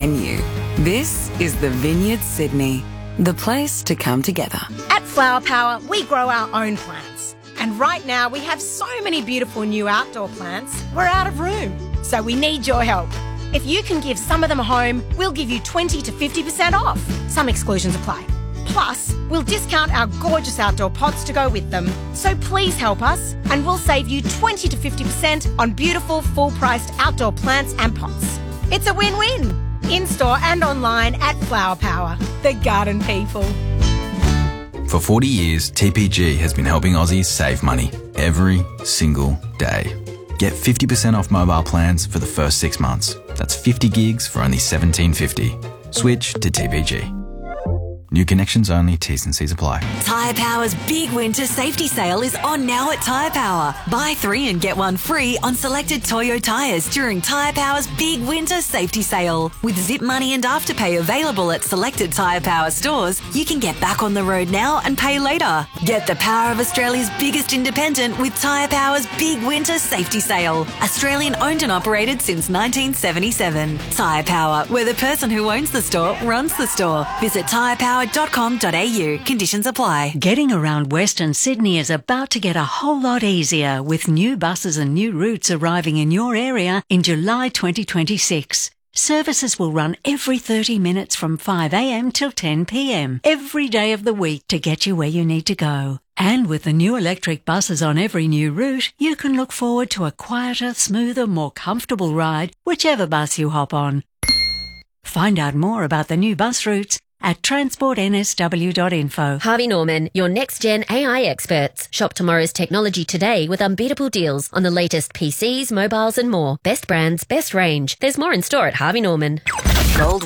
and you. This is the Vineyard Sydney, the place to come together. At Flower Power, we grow our own plants. And right now, we have so many beautiful new outdoor plants, we're out of room. So we need your help. If you can give some of them a home, we'll give you 20 to 50% off. Some exclusions apply. Plus, we'll discount our gorgeous outdoor pots to go with them. So please help us, and we'll save you 20 to 50% on beautiful, full-priced outdoor plants and pots. It's a win-win. In-store and online at Flower Power, the garden people. For 40 years, TPG has been helping Aussies save money every single day. Get 50% off mobile plans for the first 6 months. That's 50 gigs for only $17.50. Switch to TPG. New connections only, T's and C's apply. Tyre Power's big winter safety sale is on now at Tyre Power. Buy 3 and get 1 free on selected Toyo tyres during Tyre Power's big winter safety sale. With Zip Money and Afterpay available at selected Tyre Power stores, you can get back on the road now and pay later. Get the power of Australia's biggest independent with Tyre Power's big winter safety sale. Australian owned and operated since 1977. Tyre Power, where the person who owns the store runs the store. Visit tyrepower.com.au. Conditions apply. Getting around Western Sydney is about to get a whole lot easier with new buses and new routes arriving in your area in July 2026. Services will run every 30 minutes from 5 a.m. till 10 p.m. every day of the week to get you where you need to go. And with the new electric buses on every new route, you can look forward to a quieter, smoother, more comfortable ride, whichever bus you hop on. Find out more about the new bus routes at transportnsw.info. Harvey Norman, your next-gen AI experts. Shop tomorrow's technology today with unbeatable deals on the latest PCs, mobiles and more. Best brands, best range. There's more in store at Harvey Norman. Gold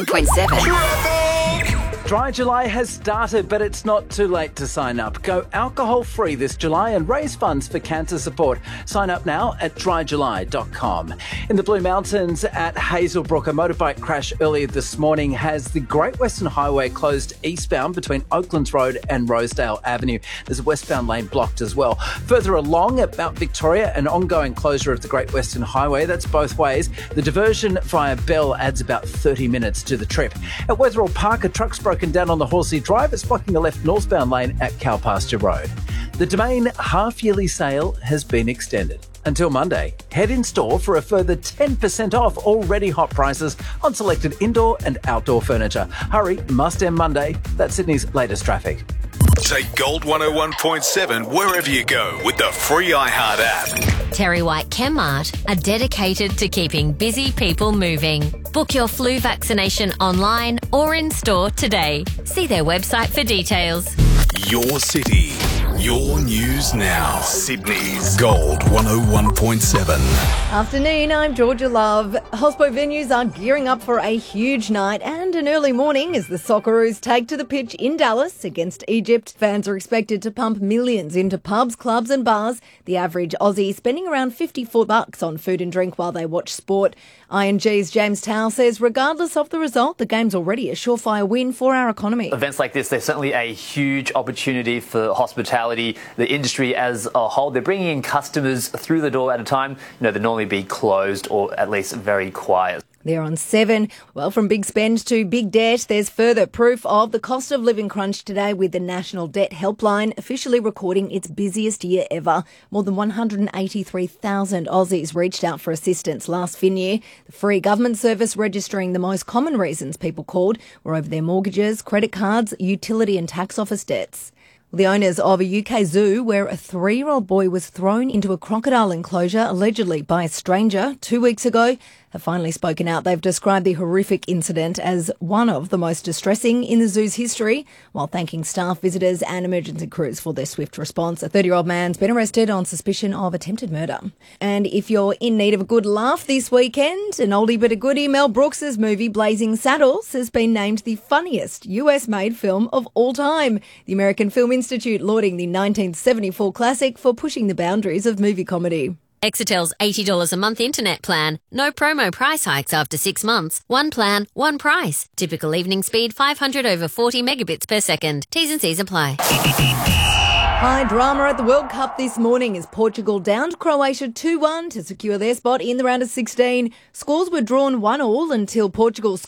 101.7. Dry July has started, but it's not too late to sign up. Go alcohol-free this July and raise funds for cancer support. Sign up now at dryjuly.com. In the Blue Mountains at Hazelbrook, a motorbike crash earlier this morning has the Great Western Highway closed eastbound between Oaklands Road and Rosedale Avenue. There's a westbound lane blocked as well. Further along at Mount Victoria, an ongoing closure of the Great Western Highway. That's both ways. The diversion via Bell adds about 30 minutes to the trip. At Wetherill Park, a truck's broken down on the Horsey Drive. It's blocking the left northbound lane at Cowpasture Road. The Domain half-yearly sale has been extended until Monday. Head in store for a further 10% off already hot prices on selected indoor and outdoor furniture. Hurry, must end Monday. That's Sydney's latest traffic. Take Gold 101.7 wherever you go with the free iHeart app. Terry White Chemmart are dedicated to keeping busy people moving. Book your flu vaccination online or in store today. See their website for details. Your city, your news now. Sydney's Gold 101.7. Afternoon, I'm Georgia Love. Hospo venues are gearing up for a huge night and an early morning as the Socceroos take to the pitch in Dallas against Egypt. Fans are expected to pump millions into pubs, clubs and bars. The average Aussie spending around $54 on food and drink while they watch sport. ING's James Towell says regardless of the result, the game's already a surefire win for our economy. Events like this, they're certainly a huge opportunity for hospitality, the industry as a whole. They're bringing in customers through the door at a time, they'd normally be closed or at least very quiet. They're on 7. Well, from big spend to big debt, there's further proof of the cost of living crunch today with the National Debt Helpline officially recording its busiest year ever. More than 183,000 Aussies reached out for assistance last fin year. The free government service registering the most common reasons people called were over their mortgages, credit cards, utility and tax office debts. The owners of a UK zoo where a 3-year-old boy was thrown into a crocodile enclosure allegedly by a stranger 2 weeks ago have finally spoken out. They've described the horrific incident as one of the most distressing in the zoo's history, while thanking staff, visitors and emergency crews for their swift response. A 30-year-old man's been arrested on suspicion of attempted murder. And if you're in need of a good laugh this weekend, an oldie but a goodie, Mel Brooks's movie Blazing Saddles has been named the funniest US-made film of all time. The American Film Institute lauding the 1974 classic for pushing the boundaries of movie comedy. Exetel's $80 a month internet plan. No promo price hikes after 6 months. One plan, one price. Typical evening speed 500 over 40 megabits per second. T's and C's apply. High drama at the World Cup this morning as Portugal downed Croatia 2-1 to secure their spot in the round of 16. Scores were drawn 1-1 until Portugal